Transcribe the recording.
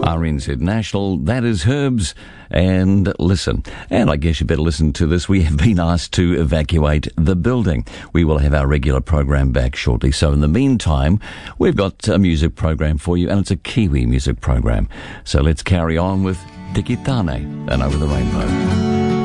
RNZ National, that is Herbs, and listen. And I guess you better listen to this. We have been asked to evacuate the building. We will have our regular program back shortly. So in the meantime, we've got a music program for you, and it's a Kiwi music program. So let's carry on with Tiki Tane and Over the Rainbow.